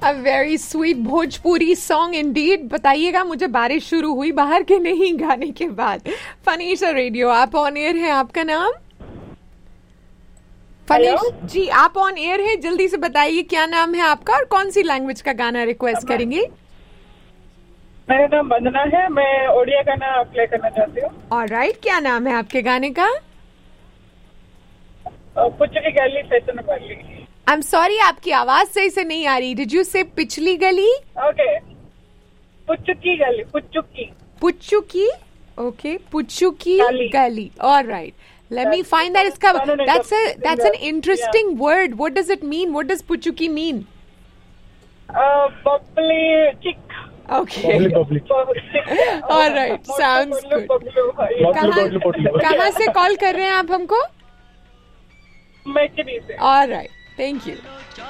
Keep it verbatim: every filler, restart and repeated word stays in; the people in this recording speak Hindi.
A very sweet Bhojpuri song Indeed. बताइएगा मुझे बारिश शुरू हुई बाहर के नहीं गाने के बाद. फनीशा रेडियो, आप ऑन एयर हैं. आपका नाम? फनीश जी, आप ऑन एयर है. जल्दी से बताइए क्या नाम है आपका और कौन सी लैंग्वेज का गाना रिक्वेस्ट करेंगे? मेरा नाम वंदना है. मैं ओडिया गाना प्ले करना चाहती हूँ. ऑलराइट, क्या नाम है आपके गाने का? पुचकी गली फैशन वाली. आई एम सॉरी, आपकी आवाज सही से नहीं आ रही. डिड यू से पिछली गली? ओके, पुचकी गली. पुचुकी पुचुकी. ओके, पुचुकी गली. गली. Alright, let me find that. Iska, no, no, no, that's a the- that's an yeah. interesting word. What does it mean? What does puchuki mean? Babli चिक. Okay. Babli Babli. All right, sounds good. कहाँ कहाँ से कॉल कर रहे हैं आप हमको? मैचरी से. All right, thank you.